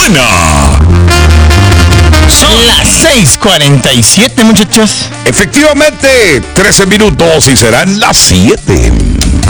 buena. Son las 6:47, muchachos. Efectivamente, 13 minutos y serán las 7.